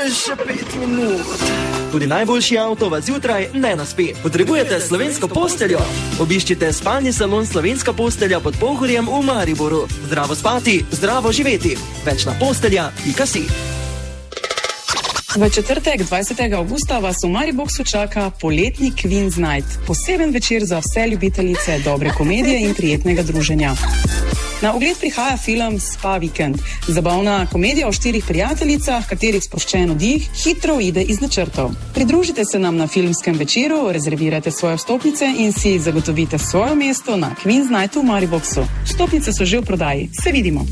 Še 5 minut. Tudi najboljši avto vas zjutraj ne naspe. Potrebujete slovensko posteljo? Obiščite spalni salon Slovenska postelja pod Pohorjem v Mariboru. Zdravo spati, zdravo živeti. Večna postelja.si. V četrtek, 20. avgusta, vas v Mariboru čaka poletni Queen's Night. Poseben večer za vse ljubiteljice dobre komedije in prijetnega druženja. Na ogled prihaja film Spa Vikend. Zabavna komedija o 4 prijateljicah, katerih sproščen oddih hitro uide iz načrtov. Pridružite se nam na filmskem večeru, rezervirajte svoje vstopnice in si zagotovite svoje mesto na Queen's Nightu v Mariboru. Vstopnice so že v prodaji. Se vidimo!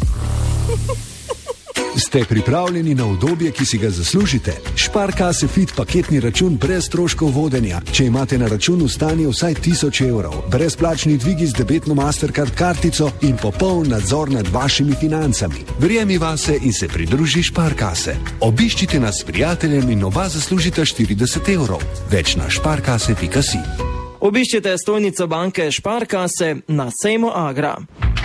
Ste pripravljeni na udobje, ki si ga zaslužite? Sparkasse Fit paketni račun brez stroškov vodenja. Če imate na računu stanje vsaj 1000 evrov, brezplačni dvigi z debetno Mastercard kartico in popoln nadzor nad vašimi financami. Verjemi vase in se pridruži Sparkasse. Obiščite nas s prijateljem in oba zaslužite 40 evrov. Več na sparkasse.si. Obiščite stojnico banke Sparkasse na sejmu Agra.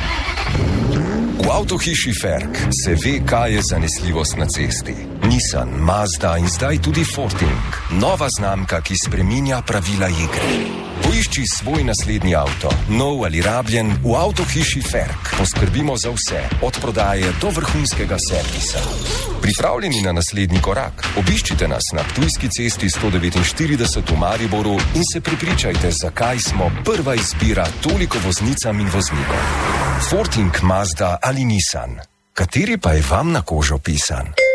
V avtohiši Ferk se ve, kaj je zanesljivost na cesti. Nissan, Mazda in zdaj tudi Forting. Nova znamka, ki spreminja pravila igre. Poišči svoj naslednji avto, nov ali rabljen, v avtohiši Ferk. Poskrbimo za vse, od prodaje do vrhunskega servisa. Pripravljeni na naslednji korak? Obiščite nas na Ptujski cesti 149 v Mariboru in se prepričajte, zakaj smo prva izbira toliko voznicam in voznikom. Forting, Mazda ali Nissan. Kateri pa je vam na kožo pisan?